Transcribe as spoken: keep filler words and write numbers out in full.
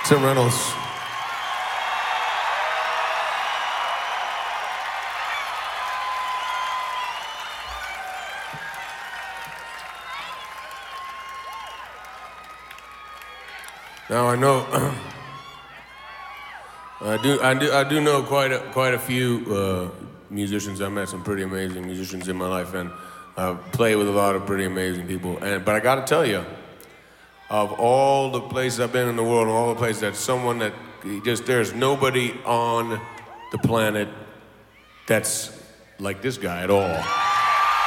Tim Reynolds. Now I know, I do, I do, I do know quite a, quite a few uh, musicians. I met some pretty amazing musicians in my life, and I play with a lot of pretty amazing people. And but I got to tell you, of all the places I've been in the world, and all the places that someone that just there's nobody on the planet that's like this guy at all.